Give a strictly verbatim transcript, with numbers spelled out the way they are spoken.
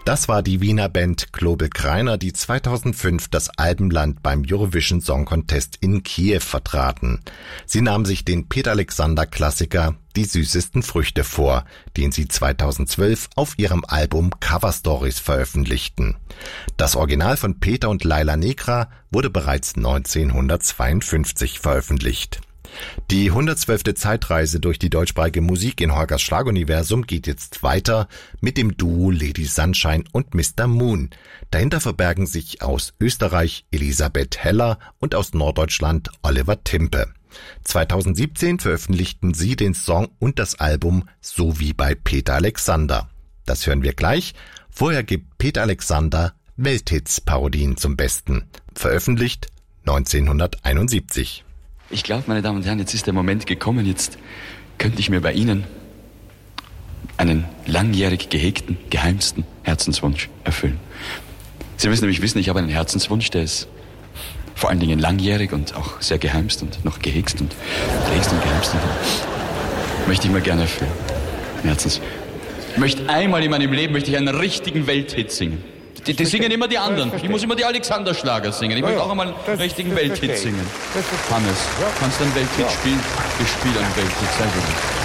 Das war die Wiener Band Global Kreiner, die zweitausendfünf das Alpenland beim Eurovision Song Contest in Kiew vertraten. Sie nahmen sich den Peter Alexander Klassiker Die süßesten Früchte vor, den sie zweitausendzwölf auf ihrem Album Cover Stories veröffentlichten. Das Original von Peter und Laila Negra wurde bereits neunzehnhundertzweiundfünfzig veröffentlicht. Die hundertzwölfte Zeitreise durch die deutschsprachige Musik in Holgers Schlaguniversum geht jetzt weiter mit dem Duo Lady Sunshine und Mister Moon. Dahinter verbergen sich aus Österreich Elisabeth Heller und aus Norddeutschland Oliver Timpe. zweitausendsiebzehn veröffentlichten sie den Song und das Album So wie bei Peter Alexander. Das hören wir gleich. Vorher gibt Peter Alexander Welthits-Parodien zum Besten. Veröffentlicht neunzehnhunderteinundsiebzig. Ich glaube, meine Damen und Herren, jetzt ist der Moment gekommen, jetzt könnte ich mir bei Ihnen einen langjährig gehegten, geheimsten Herzenswunsch erfüllen. Sie müssen nämlich wissen, ich habe einen Herzenswunsch, der ist vor allen Dingen langjährig und auch sehr geheimst und noch gehegst und trägst und geheimst. Und möchte ich mir gerne erfüllen. Herzens. Ich möchte einmal in meinem Leben möchte ich einen richtigen Welthit singen. Die, die singen immer die anderen. Ich muss immer die Alexander-Schlager singen. Ich möchte auch einmal einen richtigen Welthit singen. Hannes, kannst du einen Welthit spielen? Ich spiele einen Welthit, sehr gut.